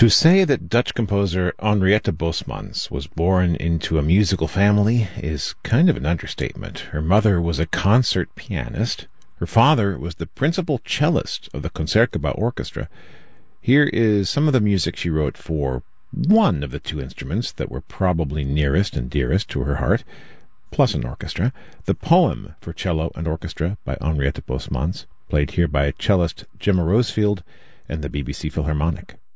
To say that Dutch composer Henriette Bosmans was born into a musical family is kind of an understatement. Her mother was a concert pianist. Her father was the principal cellist of the Concertgebouw Orchestra. Here is some of the music she wrote for one of the two instruments that were probably nearest and dearest to her heart, plus an orchestra. The Poem for Cello and Orchestra by Henriette Bosmans, played here by cellist Gemma Rosefield and the BBC Philharmonic.